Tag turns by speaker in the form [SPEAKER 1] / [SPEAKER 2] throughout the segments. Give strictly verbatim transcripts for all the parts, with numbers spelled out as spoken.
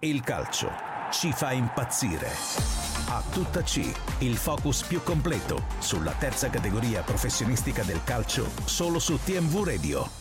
[SPEAKER 1] Il calcio ci fa impazzire. A tutta C, il focus più completo sulla terza categoria professionistica del calcio, solo su T M V Radio.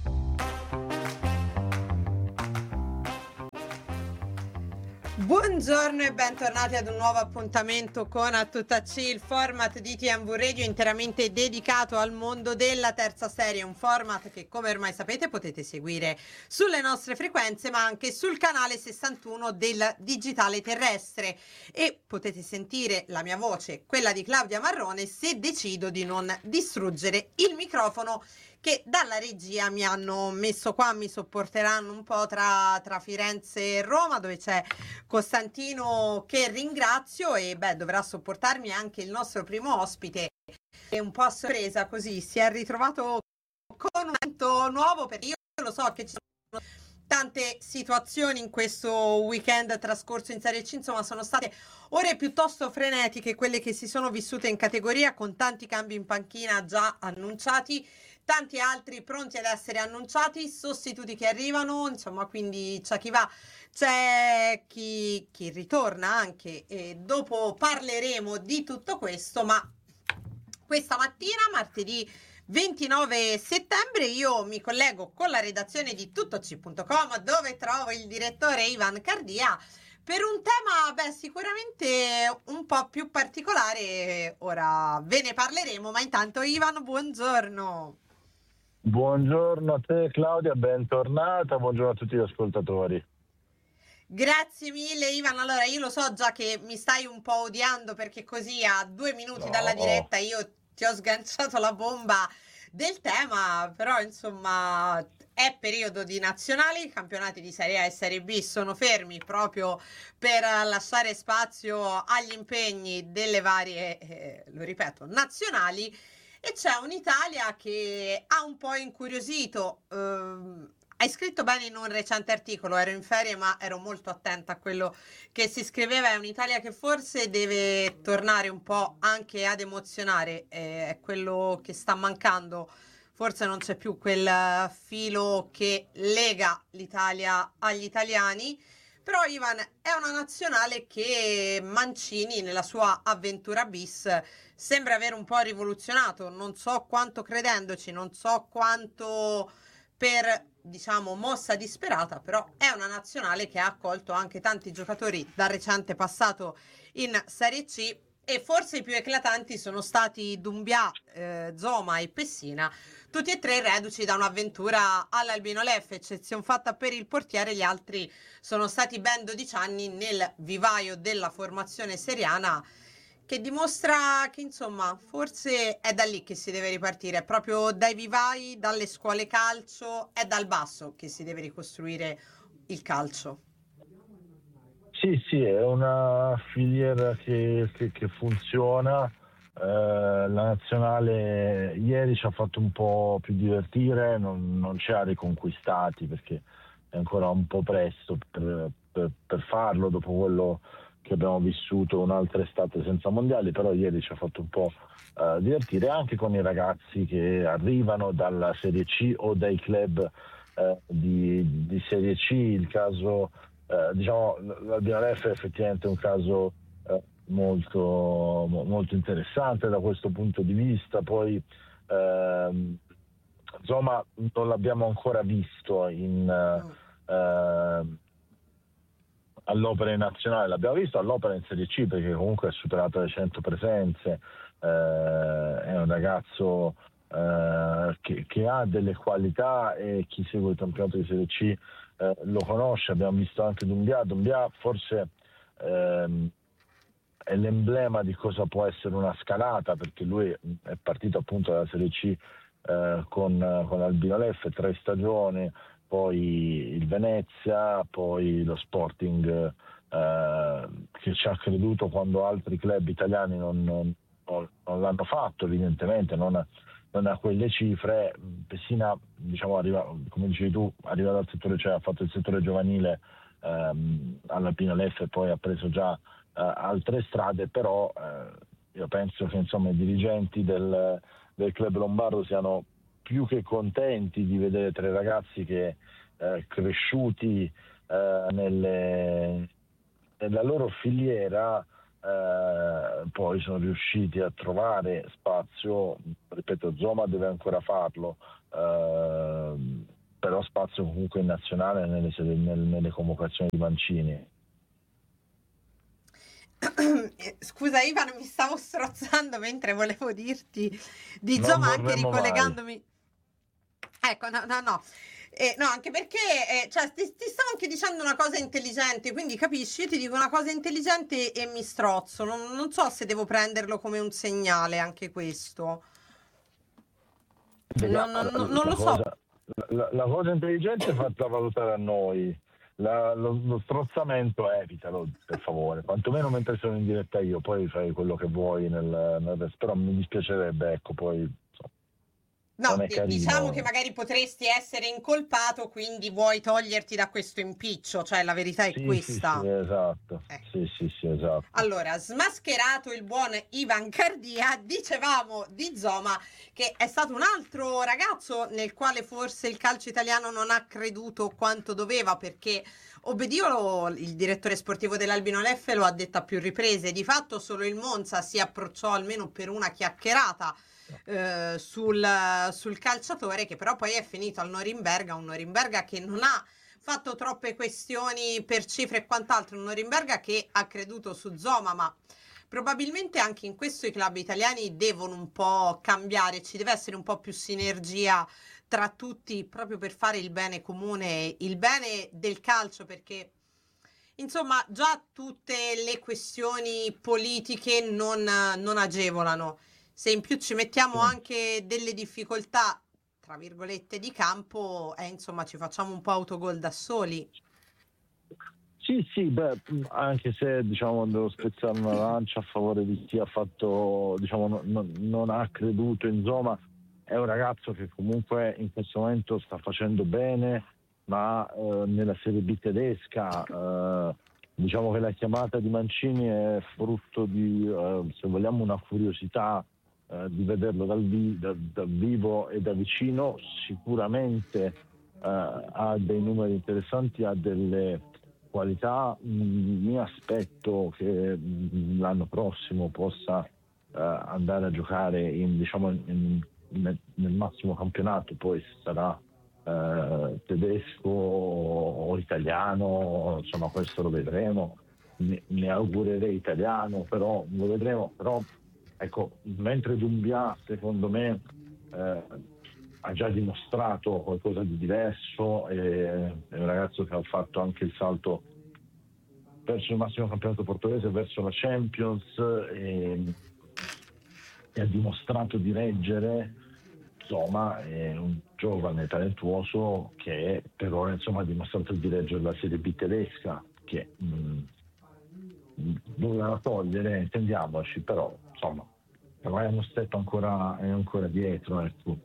[SPEAKER 2] Buongiorno e bentornati ad un nuovo appuntamento con A Tutta C, il format di T M V Radio interamente dedicato al mondo della terza serie, un format che, come ormai sapete, potete seguire sulle nostre frequenze ma anche sul canale sessantuno del digitale terrestre, e potete sentire la mia voce, quella di Claudia Marrone, se decido di non distruggere il microfono che dalla regia mi hanno messo qua. Mi sopporteranno un po' tra, tra Firenze e Roma, dove c'è Costantino, che ringrazio, e beh, dovrà sopportarmi anche il nostro primo ospite. È un po' a sorpresa, così si è ritrovato con un evento nuovo, perché io lo so che ci sono tante situazioni in questo weekend trascorso in Serie C, insomma sono state ore piuttosto frenetiche quelle che si sono vissute in categoria, con tanti cambi in panchina già annunciati, tanti altri pronti ad essere annunciati, sostituti che arrivano, insomma, quindi c'è chi va, c'è chi, chi ritorna anche, e dopo parleremo di tutto questo. Ma questa mattina, martedì ventinove settembre, io mi collego con la redazione di tuttoc punto com, dove trovo il direttore Ivan Cardia per un tema, beh, sicuramente un po' più particolare. Ora ve ne parleremo, ma intanto Ivan, buongiorno.
[SPEAKER 3] Buongiorno a te Claudia, bentornata, buongiorno a tutti gli ascoltatori.
[SPEAKER 2] Grazie mille Ivan. Allora, io lo so già che mi stai un po' odiando, perché così a due minuti no. dalla diretta io ti ho sganciato la bomba del tema, però insomma è periodo di nazionali, i campionati di Serie A e Serie B sono fermi proprio per lasciare spazio agli impegni delle varie, eh, lo ripeto, nazionali, e c'è un'Italia che ha un po' incuriosito. Ehm, hai scritto bene in un recente articolo, ero in ferie ma ero molto attenta a quello che si scriveva. È un'Italia che forse deve tornare un po' anche ad emozionare, eh, è quello che sta mancando. Forse non c'è più quel filo che lega l'Italia agli italiani. Però Ivan, è una nazionale che Mancini nella sua avventura bis sembra aver un po' rivoluzionato, non so quanto credendoci, non so quanto per, diciamo, mossa disperata, però è una nazionale che ha accolto anche tanti giocatori dal recente passato in Serie C, e forse i più eclatanti sono stati Doumbia, eh, Zoma e Pessina, tutti e tre reduci da un'avventura all'Albino Leffe, eccezione fatta per il portiere. Gli altri sono stati ben dodici anni nel vivaio della formazione seriana, che dimostra che insomma forse è da lì che si deve ripartire, proprio dai vivai, dalle scuole calcio, è dal basso che si deve ricostruire il calcio.
[SPEAKER 3] Sì, sì, è una filiera che, che, che funziona. Eh, la nazionale ieri ci ha fatto un po' più divertire, non, non ci ha riconquistati perché è ancora un po' presto per, per, per farlo dopo quello che abbiamo vissuto un'altra estate senza mondiali, però ieri ci ha fatto un po' uh, divertire anche con i ragazzi che arrivano dalla Serie C o dai club uh, di, di Serie C. Il caso, uh, diciamo, l'Albino Leffe è effettivamente un caso uh, molto, mo, molto interessante da questo punto di vista. Poi uh, insomma non l'abbiamo ancora visto in uh, uh, all'opera in nazionale, l'abbiamo visto all'opera in Serie C perché comunque ha superato le cento presenze, eh, è un ragazzo eh, che, che ha delle qualità, e chi segue il campionato di Serie C eh, lo conosce. Abbiamo visto anche Doumbia. Doumbia forse ehm, è l'emblema di cosa può essere una scalata, perché lui è partito appunto dalla Serie C eh, con, con Albino Leffe, tre stagioni, poi il Venezia, poi lo Sporting eh, che ci ha creduto quando altri club italiani non, non, non l'hanno fatto, evidentemente non, non a quelle cifre. Pessina, diciamo, arriva, come dicevi tu, arriva dal settore, cioè ha fatto il settore giovanile ehm, all'Albino Leffe e poi ha preso già eh, altre strade, però eh, io penso che insomma i dirigenti del, del club lombardo siano più che contenti di vedere tre ragazzi che eh, cresciuti eh, nelle, nella loro filiera eh, poi sono riusciti a trovare spazio. Ripeto, Zoma deve ancora farlo, eh, però spazio comunque in nazionale nelle, nelle, nelle convocazioni di Mancini.
[SPEAKER 2] Scusa Ivan, mi stavo strozzando mentre volevo dirti di
[SPEAKER 3] Non
[SPEAKER 2] Zoma, anche
[SPEAKER 3] vorremmo mai.
[SPEAKER 2] ricollegandomi. Ecco, no, no, no. Eh, no, anche perché eh, cioè, ti, ti stavo anche dicendo una cosa intelligente, quindi capisci, io ti dico una cosa intelligente e mi strozzo. Non, non so se devo prenderlo come un segnale anche questo. Non, non- non- non
[SPEAKER 3] La
[SPEAKER 2] lo so.
[SPEAKER 3] cosa, la, la cosa intelligente è fatta valutare a noi. La- lo, lo strozzamento evitalo, per favore, quantomeno mentre sono in diretta io, poi fai quello che vuoi nel, nel resto, però mi dispiacerebbe, ecco, poi insomma,
[SPEAKER 2] No,
[SPEAKER 3] non è
[SPEAKER 2] di- diciamo che
[SPEAKER 3] carino.
[SPEAKER 2] magari potresti essere incolpato, quindi vuoi toglierti da questo impiccio, cioè la verità è
[SPEAKER 3] Sì, sì, sì,
[SPEAKER 2] questa.
[SPEAKER 3] esatto,
[SPEAKER 2] Eh.
[SPEAKER 3] sì, sì, sì, esatto.
[SPEAKER 2] Allora, smascherato il buon Ivan Cardia, dicevamo di Zoma che è stato un altro ragazzo nel quale forse il calcio italiano non ha creduto quanto doveva, perché Obbediolo, il direttore sportivo dell'Albino Leffe, lo ha detto a più riprese. Di fatto solo il Monza si approcciò almeno per una chiacchierata eh, sul, sul calciatore, che però poi è finito al Norimberga, un Norimberga che non ha fatto troppe questioni per cifre e quant'altro, un Norimberga che ha creduto su Zoma, ma probabilmente anche in questo i club italiani devono un po' cambiare, ci deve essere un po' più sinergia tra tutti proprio per fare il bene comune, il bene del calcio, perché insomma già tutte le questioni politiche non, non agevolano. Se in più ci mettiamo
[SPEAKER 3] Sì.
[SPEAKER 2] anche delle difficoltà, tra virgolette, di campo, eh, insomma ci facciamo un po' autogol da soli.
[SPEAKER 3] Sì, sì, beh, anche se diciamo devo spezzare una lancia a favore di chi ha fatto, diciamo, non, non- non ha creduto in Zoma, è un ragazzo che comunque in questo momento sta facendo bene, ma eh, nella Serie B tedesca eh, diciamo che la chiamata di Mancini è frutto di, eh, se vogliamo, una curiosità eh, di vederlo dal, vi- da- dal vivo e da vicino. Sicuramente eh, ha dei numeri interessanti, ha delle qualità. Mh, mi aspetto che mh, l'anno prossimo possa eh, andare a giocare in, diciamo, in- nel, nel massimo campionato, poi sarà eh, tedesco o italiano, insomma questo lo vedremo. Ne, ne augurerei italiano, però lo vedremo. Però ecco, mentre Doumbia secondo me eh, ha già dimostrato qualcosa di diverso, e è un ragazzo che ha fatto anche il salto verso il massimo campionato portoghese, verso la Champions, e, e ha dimostrato di reggere. Insomma, è un giovane talentuoso che per ora insomma ha dimostrato di reggere la Serie B tedesca, che mh, doveva togliere, intendiamoci, però insomma Ryan Step ancora è ancora dietro, ecco.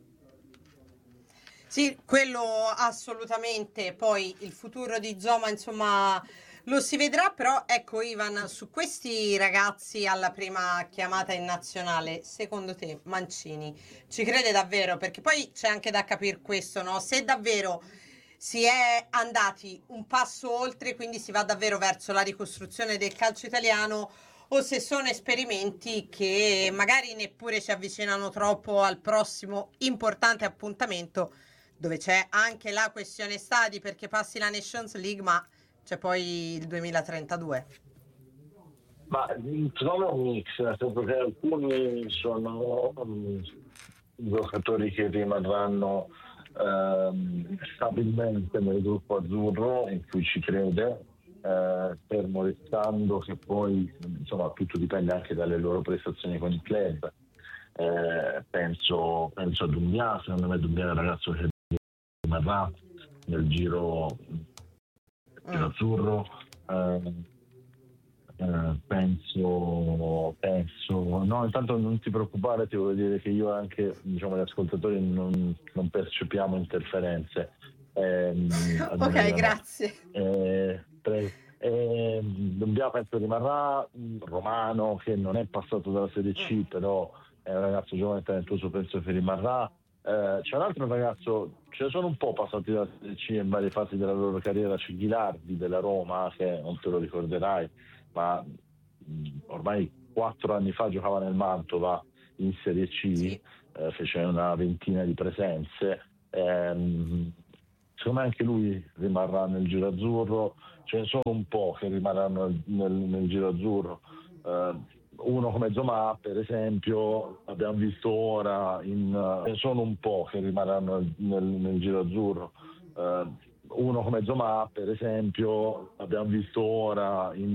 [SPEAKER 2] Sì, quello assolutamente. Poi il futuro di Zoma, insomma, lo si vedrà, però ecco Ivan, su questi ragazzi alla prima chiamata in nazionale, secondo te Mancini ci crede davvero? Perché poi c'è anche da capire questo, no? Se davvero si è andati un passo oltre, quindi si va davvero verso la ricostruzione del calcio italiano, o se sono esperimenti che magari neppure ci avvicinano troppo al prossimo importante appuntamento, dove c'è anche la questione stadi perché passi la Nations League, ma c'è poi il duemilatrentadue.
[SPEAKER 3] Ma secondo me è un mix, nel senso che alcuni sono um, giocatori che rimarranno um, stabilmente nel gruppo azzurro in cui ci crede, eh, fermo restando che poi insomma tutto dipende anche dalle loro prestazioni con il club. Eh, penso, penso a Doumbia, secondo me Doumbia è un ragazzo che rimarrà nel giro, giro
[SPEAKER 2] Mm.
[SPEAKER 3] azzurro. eh, Eh, penso, penso, no, intanto non ti preoccupare, ti voglio dire che io anche, diciamo, gli ascoltatori non, non percepiamo interferenze. Ehm,
[SPEAKER 2] Ok,
[SPEAKER 3] arrivano.
[SPEAKER 2] grazie.
[SPEAKER 3] Eh, pre- eh, Dobbiamo, penso rimarrà. Romano, che non è passato dalla Serie C, però è un ragazzo giovane e talentuoso, penso che rimarrà. Eh, c'è un altro ragazzo, ce ne sono un po' passati da Serie C in varie fasi della loro carriera, c'è Ghilardi della Roma, che non te lo ricorderai, ma mh, ormai quattro anni fa giocava nel Mantova in Serie C,
[SPEAKER 2] Sì.
[SPEAKER 3] eh, fece una ventina di presenze. Ehm, secondo me anche lui rimarrà nel giro azzurro, ce ne sono un po' che rimarranno nel, nel, nel giro azzurro. Eh, uno come Zomà, per esempio, abbiamo visto ora, in, uh, ce ne sono un po' che rimarranno nel, nel, nel giro azzurro. Uh, uno come Zomà, per esempio, abbiamo visto ora in